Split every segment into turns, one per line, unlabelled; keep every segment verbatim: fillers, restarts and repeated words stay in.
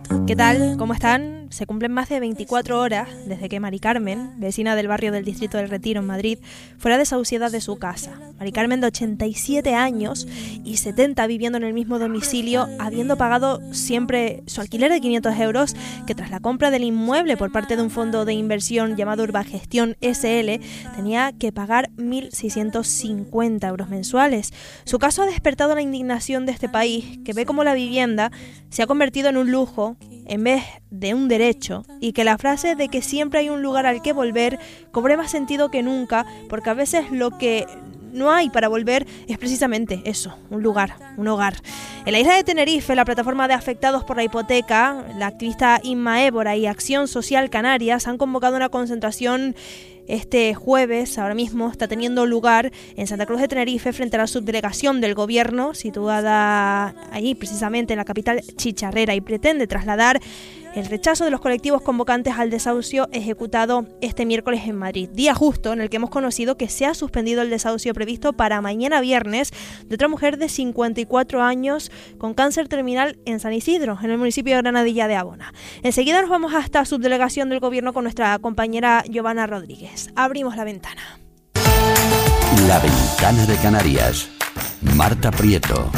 ¿Qué tal? ¿Cómo están? Se cumplen más de veinticuatro horas desde que Mari Carmen, vecina del barrio del Distrito del Retiro en Madrid, fuera desahuciada de su casa. Mari Carmen, de ochenta y siete años y setenta, viviendo en el mismo domicilio, habiendo pagado siempre su alquiler de quinientos euros, que tras la compra del inmueble por parte de un fondo de inversión llamado Urbagestión ese ele, tenía que pagar mil seiscientos cincuenta euros mensuales. Su caso ha despertado la indignación de este país, que ve cómo la vivienda se ha convertido en un lujo en vez de un derecho, y que la frase de que siempre hay un lugar al que volver cobre más sentido que nunca, porque a veces lo que no hay para volver es precisamente eso, un lugar, un hogar. En la isla de Tenerife, la plataforma de afectados por la hipoteca, la activista Inma Évora y Acción Social Canarias han convocado una concentración este jueves. Ahora mismo está teniendo lugar en Santa Cruz de Tenerife, frente a la subdelegación del gobierno, situada allí precisamente en la capital chicharrera, y pretende trasladar el rechazo de los colectivos convocantes al desahucio ejecutado este miércoles en Madrid, día justo en el que hemos conocido que se ha suspendido el desahucio previsto para mañana viernes de otra mujer de cincuenta y cuatro años con cáncer terminal en San Isidro, en el municipio de Granadilla de Abona. Enseguida nos vamos hasta subdelegación del gobierno con nuestra compañera Giovanna Rodríguez. Abrimos la ventana.
La Ventana de Canarias. Marta Prieto.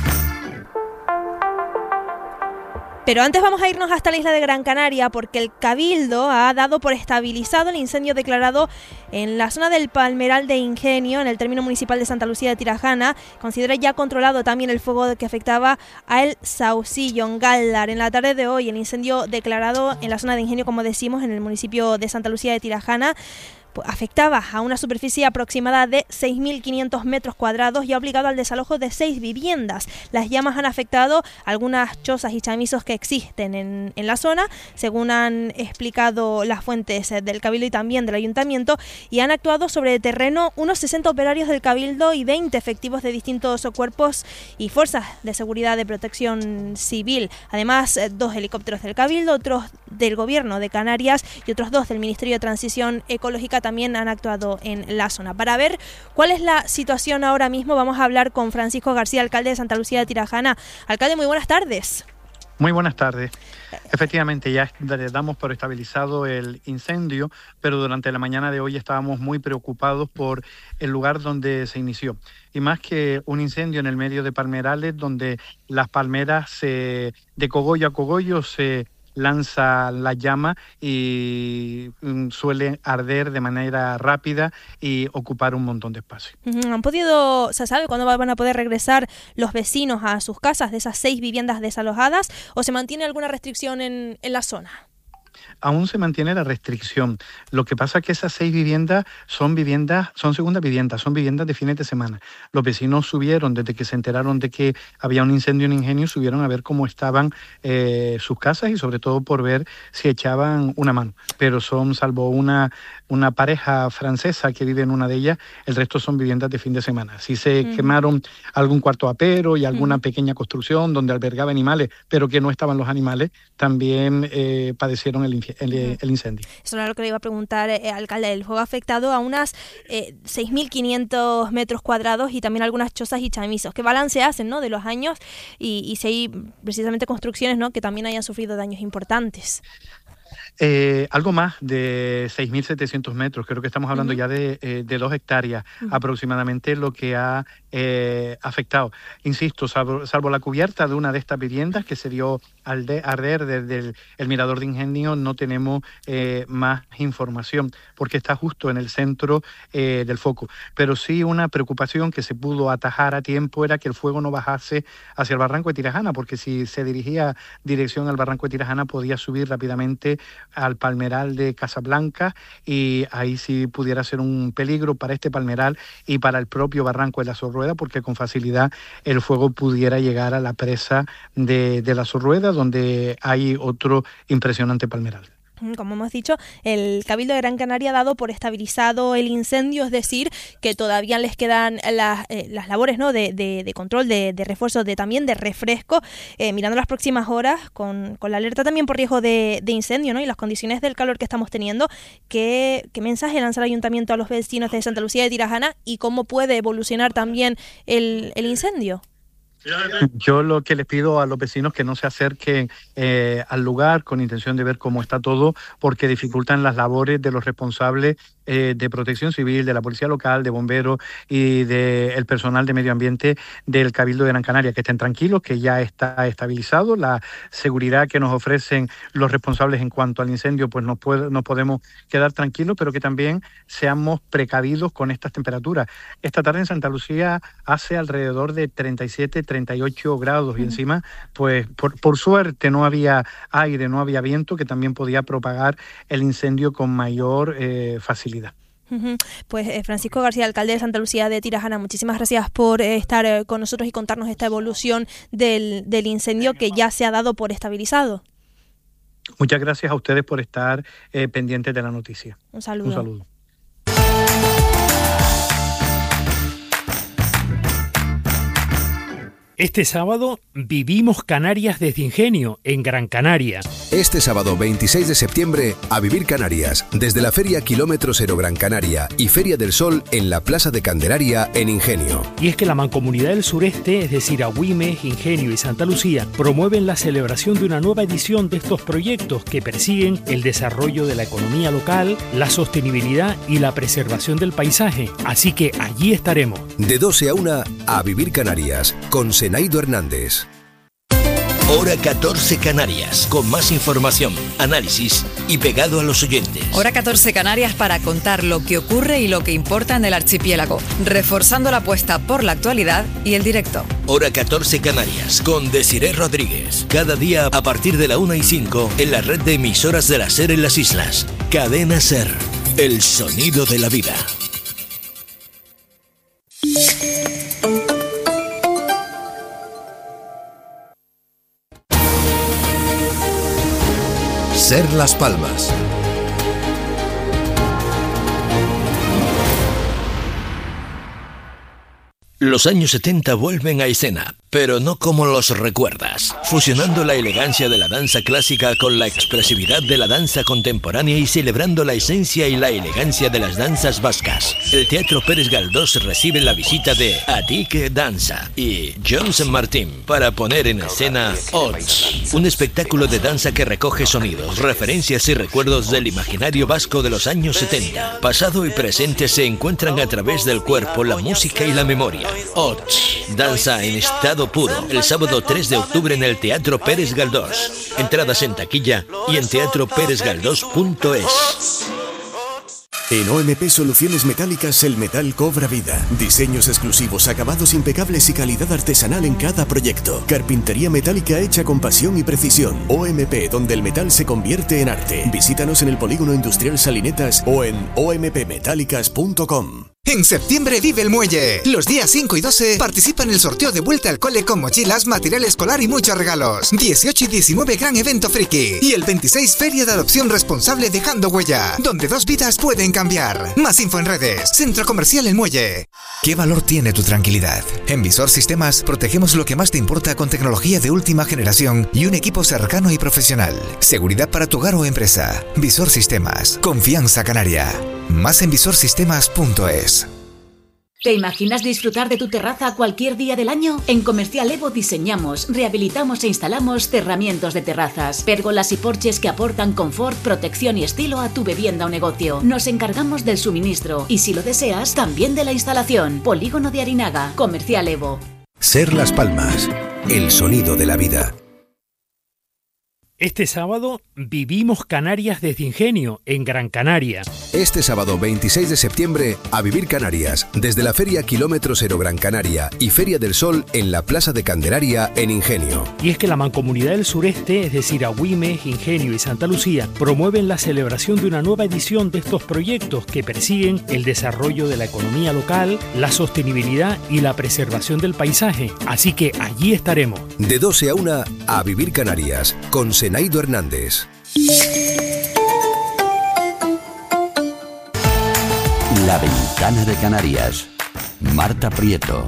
Pero antes vamos a irnos hasta la isla de Gran Canaria, porque el Cabildo ha dado por estabilizado el incendio declarado en la zona del Palmeral de Ingenio, en el término municipal de Santa Lucía de Tirajana. Considera ya controlado también el fuego que afectaba a El Saucillo, en Gáldar. En la tarde de hoy, el incendio declarado en la zona de Ingenio, como decimos, en el municipio de Santa Lucía de Tirajana, afectaba a una superficie aproximada de seis mil quinientos metros cuadrados y ha obligado al desalojo de seis viviendas. Las llamas han afectado algunas chozas y chamisos que existen en, en la zona, según han explicado las fuentes del Cabildo y también del Ayuntamiento, y han actuado sobre el terreno unos sesenta operarios del Cabildo y veinte efectivos de distintos cuerpos y fuerzas de seguridad de protección civil. Además, dos helicópteros del Cabildo, otros del Gobierno de Canarias y otros dos del Ministerio de Transición Ecológica también han actuado en la zona. Para ver cuál es la situación ahora mismo, vamos a hablar con Francisco García, alcalde de Santa Lucía de Tirajana. Alcalde, muy buenas tardes.
Muy buenas tardes. Efectivamente, ya damos por estabilizado el incendio, pero durante la mañana de hoy estábamos muy preocupados por el lugar donde se inició. Y más que un incendio en el medio de palmerales, donde las palmeras se, de cogollo a cogollo se lanza la llama y mm, suele arder de manera rápida y ocupar un montón de espacio.
¿Han podido, se sabe cuándo van a poder regresar los vecinos a sus casas de esas seis viviendas desalojadas, o se mantiene alguna restricción en, en la zona?
Aún se mantiene la restricción. Lo que pasa es que esas seis viviendas son viviendas, son segundas viviendas, son viviendas de fines de semana. Los vecinos subieron, desde que se enteraron de que había un incendio en Ingenio, subieron a ver cómo estaban eh, sus casas y sobre todo por ver si echaban una mano. Pero son, salvo una, una pareja francesa que vive en una de ellas, el resto son viviendas de fin de semana. Sí se uh-huh. quemaron algún cuarto apero y alguna uh-huh. pequeña construcción donde albergaba animales, pero que no estaban los animales, también eh, padecieron el, el, el incendio.
Eso era lo que le iba a preguntar, eh, alcalde. El fuego ha afectado a unas eh, seis mil quinientos metros cuadrados y también algunas chozas y chamisos. ¿Qué balance hacen, ¿no?, de los años y, y si hay precisamente construcciones, ¿no?, que también hayan sufrido daños importantes?
Eh, algo más de seis mil setecientos metros, creo que estamos hablando uh-huh. ya de, eh, de dos hectáreas uh-huh. aproximadamente lo que ha eh, afectado. Insisto, salvo, salvo la cubierta de una de estas viviendas que se dio al de, arder desde el, el mirador de Ingenio, no tenemos eh, más información porque está justo en el centro eh, del foco. Pero sí una preocupación que se pudo atajar a tiempo era que el fuego no bajase hacia el barranco de Tirajana, porque si se dirigía dirección al barranco de Tirajana podía subir rápidamente al palmeral de Casablanca y ahí sí pudiera ser un peligro para este palmeral y para el propio barranco de la Sorrueda, porque con facilidad el fuego pudiera llegar a la presa de, de la Sorrueda, donde hay otro impresionante palmeral.
Como hemos dicho, el Cabildo de Gran Canaria ha dado por estabilizado el incendio, es decir, que todavía les quedan las, eh, las labores, ¿no?, de, de, de control, de, de refuerzo, de también de refresco, eh, mirando las próximas horas, con, con la alerta también por riesgo de, de incendio, ¿no?, y las condiciones del calor que estamos teniendo. ¿Qué, qué mensaje lanza el Ayuntamiento a los vecinos de Santa Lucía de Tirajana y cómo puede evolucionar también el, el incendio?
Yo lo que les pido a los vecinos que no se acerquen eh, al lugar con intención de ver cómo está todo, porque dificultan las labores de los responsables eh, de protección civil, de la policía local, de bomberos y del personal de medio ambiente del Cabildo de Gran Canaria. Que estén tranquilos, que ya está estabilizado. La seguridad que nos ofrecen los responsables en cuanto al incendio, pues nos, puede, nos podemos quedar tranquilos, pero que también seamos precavidos con estas temperaturas. Esta tarde en Santa Lucía hace alrededor de treinta y siete, treinta y ocho grados, y encima, pues por, por suerte no había aire, no había viento, que también podía propagar el incendio con mayor eh, facilidad.
Pues eh, Francisco García, alcalde de Santa Lucía de Tirajana, muchísimas gracias por eh, estar eh, con nosotros y contarnos esta evolución del, del incendio, que ya se ha dado por estabilizado.
Muchas gracias a ustedes por estar eh, pendientes de la noticia.
Un saludo.
Un saludo.
Este sábado vivimos Canarias desde Ingenio, en Gran Canaria.
Este sábado veintiséis de septiembre, a vivir Canarias, desde la Feria Kilómetro Cero Gran Canaria y Feria del Sol en la Plaza de Candelaria, en Ingenio.
Y es que la Mancomunidad del Sureste, es decir, Agüime, Ingenio y Santa Lucía, promueven la celebración de una nueva edición de estos proyectos que persiguen el desarrollo de la economía local, la sostenibilidad y la preservación del paisaje. Así que allí estaremos.
De doce a una, a vivir Canarias, con Senaido Hernández.
Hora catorce Canarias, con más información, análisis y pegado a los oyentes.
Hora catorce Canarias para contar lo que ocurre y lo que importa en el archipiélago, reforzando la apuesta por la actualidad y el directo.
Hora catorce Canarias, con Desiré Rodríguez. Cada día a partir de la una y cinco en la red de emisoras de la SER en las islas. Cadena SER, el sonido de la vida.
SER Las Palmas.
Los años setenta vuelven a escena, pero no como los recuerdas, fusionando la elegancia de la danza clásica con la expresividad de la danza contemporánea y celebrando la esencia y la elegancia de las danzas vascas. El Teatro Pérez Galdós recibe la visita de Atik Danza y Johnson Martín para poner en escena Odds, un espectáculo de danza que recoge sonidos, referencias y recuerdos del imaginario vasco de los años setenta. Pasado y presente se encuentran a través del cuerpo, la música y la memoria. Odds, danza en estado puro, el sábado tres de octubre en el Teatro Pérez Galdós. Entradas en taquilla y en teatro pérez galdós punto es.
En O M P Soluciones Metálicas el metal cobra vida. Diseños exclusivos, acabados impecables y calidad artesanal en cada proyecto. Carpintería metálica hecha con pasión y precisión. O M P, donde el metal se convierte en arte. Visítanos en el Polígono Industrial Salinetas o en o m p metálicas punto com.
En septiembre vive el Muelle. Los días cinco y doce participa en el sorteo de vuelta al cole con mochilas, material escolar y muchos regalos. dieciocho y diecinueve gran evento friki. Y el veintiséis feria de adopción responsable Dejando Huella, donde dos vidas pueden cambiar. Más info en redes. Centro Comercial El Muelle. ¿Qué valor tiene tu tranquilidad? En Visor Sistemas protegemos lo que más te importa con tecnología de última generación y un equipo cercano y profesional. Seguridad para tu hogar o empresa. Visor Sistemas. Confianza canaria. Más en visor sistemas punto es.
¿Te imaginas disfrutar de tu terraza cualquier día del año? En Comercial Evo diseñamos, rehabilitamos e instalamos cerramientos de terrazas, pérgolas y porches que aportan confort, protección y estilo a tu vivienda o negocio. Nos encargamos del suministro y, si lo deseas, también de la instalación. Polígono de Arinaga. Comercial Evo.
SER Las Palmas, el sonido de la vida.
Este sábado vivimos Canarias desde Ingenio, en Gran Canaria.
Este sábado veintiséis de septiembre, a vivir Canarias, desde la Feria Kilómetro Cero Gran Canaria y Feria del Sol en la Plaza de Candelaria, en Ingenio.
Y es que la Mancomunidad del Sureste, es decir, Agüime, Ingenio y Santa Lucía, promueven la celebración de una nueva edición de estos proyectos que persiguen el desarrollo de la economía local, la sostenibilidad y la preservación del paisaje. Así que allí estaremos.
De doce a una, a vivir Canarias, con Senaido Hernández.
La Ventana de Canarias. Marta Prieto.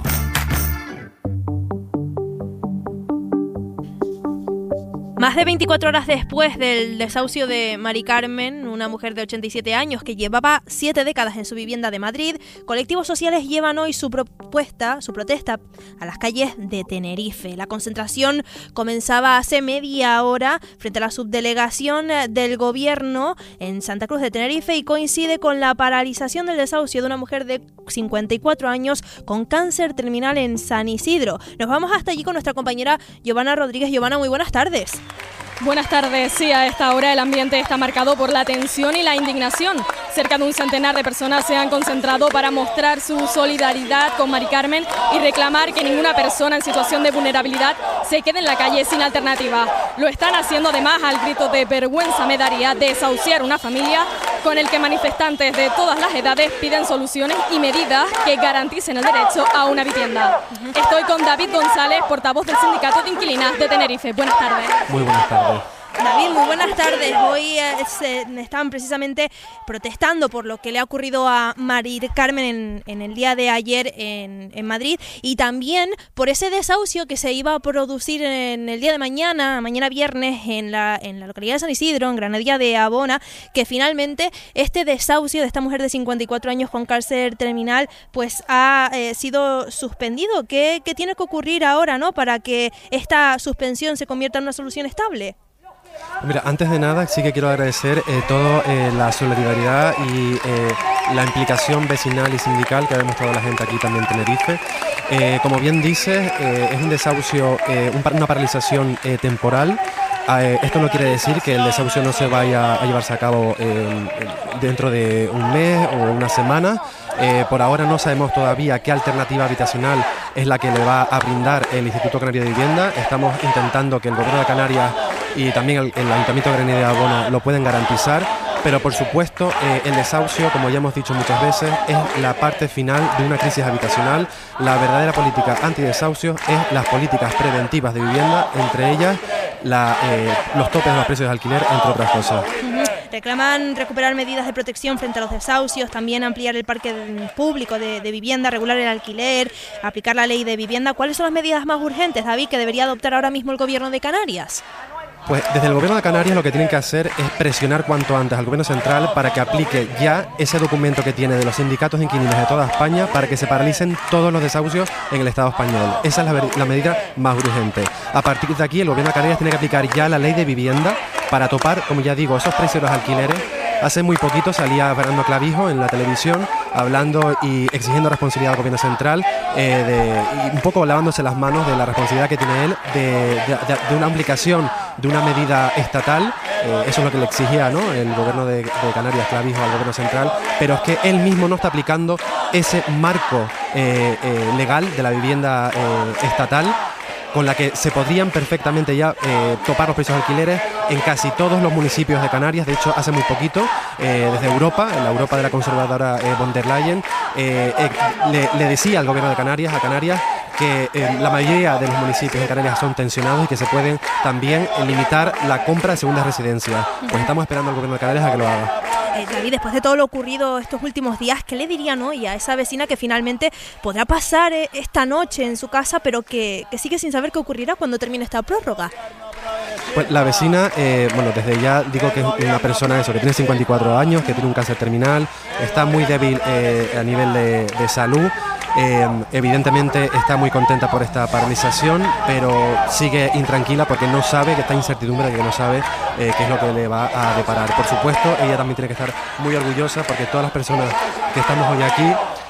Más de veinticuatro horas después del desahucio de Mari Carmen, una mujer de ochenta y siete años que llevaba siete décadas en su vivienda de Madrid, colectivos sociales llevan hoy su propuesta, su protesta a las calles de Tenerife. La concentración comenzaba hace media hora frente a la subdelegación del gobierno en Santa Cruz de Tenerife y coincide con la paralización del desahucio de una mujer de cincuenta y cuatro años con cáncer terminal en San Isidro. Nos vamos hasta allí con nuestra compañera Giovanna Rodríguez. Giovanna, muy buenas tardes.
Buenas tardes. Sí, a esta hora el ambiente está marcado por la tensión y la indignación. Cerca de un centenar de personas se han concentrado para mostrar su solidaridad con Mari Carmen y reclamar que ninguna persona en situación de vulnerabilidad se quede en la calle sin alternativa. Lo están haciendo además al grito de vergüenza me daría desahuciar una familia, con el que manifestantes de todas las edades piden soluciones y medidas que garanticen el derecho a una vivienda. Estoy con David González, portavoz del Sindicato de Inquilinas de Tenerife. Buenas tardes.
Muy buenas tardes.
David, muy buenas tardes. Hoy eh, se, estaban precisamente protestando por lo que le ha ocurrido a Mari Carmen en, en el día de ayer en, en Madrid, y también por ese desahucio que se iba a producir en el día de mañana, mañana viernes, en la, en la localidad de San Isidro, en Granadilla de Abona, que finalmente este desahucio de esta mujer de cincuenta y cuatro años con cáncer terminal pues ha eh, sido suspendido. ¿Qué, qué tiene que ocurrir ahora, ¿no?, para que esta suspensión se convierta en una solución estable?
Mira, antes de nada sí que quiero agradecer eh, toda eh, la solidaridad y eh, la implicación vecinal y sindical que ha demostrado la gente aquí también en Tenerife. Eh, como bien dices, eh, es un desahucio, eh, un, una paralización eh, temporal. Eh, esto no quiere decir que el desahucio no se vaya a llevarse a cabo eh, dentro de un mes o una semana. Eh, por ahora no sabemos todavía qué alternativa habitacional es la que le va a brindar el Instituto Canario de Vivienda. Estamos intentando que el Gobierno de Canarias y también el, el Ayuntamiento de Granadilla de Abona lo pueden garantizar, pero por supuesto eh, el desahucio, como ya hemos dicho muchas veces, es la parte final de una crisis habitacional. La verdadera política antidesahucio es las políticas preventivas de vivienda, entre ellas la, eh, los topes de los precios de alquiler, entre otras cosas.
Reclaman recuperar medidas de protección frente a los desahucios, también ampliar el parque público de, de vivienda, regular el alquiler, aplicar la ley de vivienda. ¿Cuáles son las medidas más urgentes, David, que debería adoptar ahora mismo el Gobierno de Canarias?
Pues desde el Gobierno de Canarias lo que tienen que hacer es presionar cuanto antes al Gobierno Central para que aplique ya ese documento que tiene de los sindicatos de inquilinos de toda España para que se paralicen todos los desahucios en el Estado español. Esa es la, la medida más urgente. A partir de aquí el Gobierno de Canarias tiene que aplicar ya la ley de vivienda para topar, como ya digo, esos precios de los alquileres. Hace muy poquito salía Fernando Clavijo en la televisión hablando y exigiendo responsabilidad al Gobierno Central, eh, de, y un poco lavándose las manos de la responsabilidad que tiene él de, de, de una aplicación de una medida estatal. Eh, eso es lo que le exigía, ¿no?, el Gobierno de, de Canarias, Clavijo, al Gobierno Central, pero es que él mismo no está aplicando ese marco eh, eh, legal de la vivienda eh, estatal, con la que se podrían perfectamente ya eh, topar los precios de alquileres en casi todos los municipios de Canarias. De hecho, hace muy poquito, eh, desde Europa, en la Europa de la conservadora eh, von der Leyen, eh, eh, le, le decía al Gobierno de Canarias, a Canarias, que eh, la mayoría de los municipios de Canarias son tensionados y que se pueden también limitar la compra de segundas residencias. Pues estamos esperando al Gobierno de Canarias a que lo haga.
Eh, David, después de todo lo ocurrido estos últimos días, ¿qué le dirían hoy a esa vecina que finalmente podrá pasar eh, esta noche en su casa, pero que, que sigue sin saber qué ocurrirá cuando termine esta prórroga?
Pues la vecina, eh, bueno, desde ya digo que es una persona eso, que tiene cincuenta y cuatro años, que tiene un cáncer terminal, está muy débil eh, a nivel de, de salud. Eh, evidentemente está muy contenta por esta paralización, pero sigue intranquila porque no sabe, que está incertidumbre de que no sabe eh, qué es lo que le va a deparar. Por supuesto, ella también tiene que estar muy orgullosa porque todas las personas que estamos hoy aquí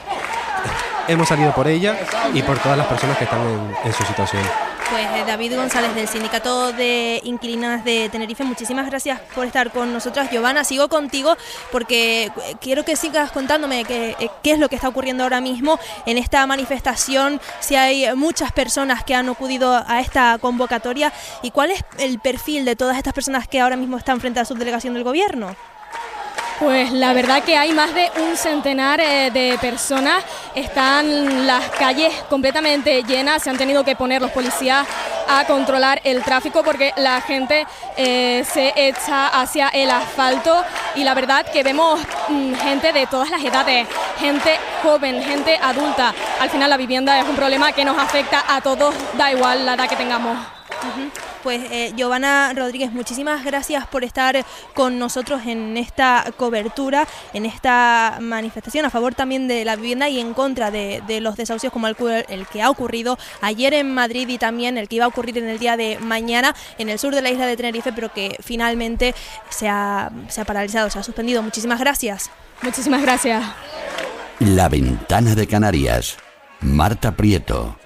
hemos salido por ella y por todas las personas que están en, en su situación.
Pues eh, David González del Sindicato de Inquilinas de Tenerife, muchísimas gracias por estar con nosotras. Giovanna, sigo contigo porque quiero que sigas contándome qué, qué es lo que está ocurriendo ahora mismo en esta manifestación, si hay muchas personas que han acudido a esta convocatoria y cuál es el perfil de todas estas personas que ahora mismo están frente a la subdelegación del Gobierno.
Pues la verdad que hay más de un centenar eh, de personas, están las calles completamente llenas, se han tenido que poner los policías a controlar el tráfico porque la gente eh, se echa hacia el asfalto y la verdad que vemos mmm, gente de todas las edades, gente joven, gente adulta. Al final la vivienda es un problema que nos afecta a todos, da igual la edad que tengamos.
Uh-huh. pues eh, Giovanna Rodríguez, muchísimas gracias por estar con nosotros en esta cobertura, en esta manifestación a favor también de la vivienda y en contra de, de los desahucios como el, el que ha ocurrido ayer en Madrid y también el que iba a ocurrir en el día de mañana en el sur de la isla de Tenerife, pero que finalmente se ha, se ha paralizado, se ha suspendido. Muchísimas gracias.
Muchísimas gracias.
La Ventana de Canarias. Marta Prieto.